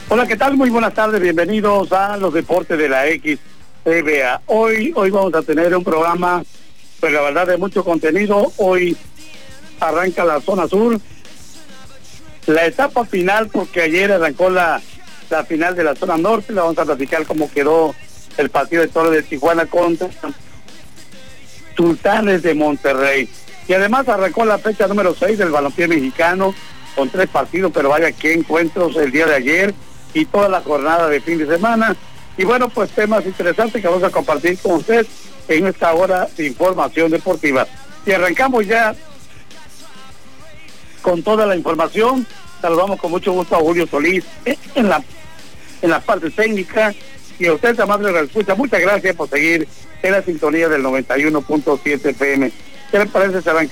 Hola, ¿qué tal? Muy buenas tardes, bienvenidos a los deportes de la XCBA. Hoy vamos a tener un programa, pues la verdad, de mucho contenido. Hoy arranca la zona sur, la etapa final, porque ayer arrancó la final de la zona norte. La vamos a platicar cómo quedó el partido de Toros de Tijuana contra Sultanes de Monterrey. Y además arrancó la fecha número 6 del balompié mexicano, con 3 partidos, pero vaya qué encuentros el día de ayer y toda la jornada de fin de semana. Y bueno, pues temas interesantes que vamos a compartir con usted en esta hora de información deportiva. Y arrancamos ya con toda la información. Saludamos con mucho gusto a Julio Solís en la parte técnica, y a usted, amable de la escucha, muchas gracias por seguir en la sintonía del 91.7 FM. ¿Qué le parece, Sarán?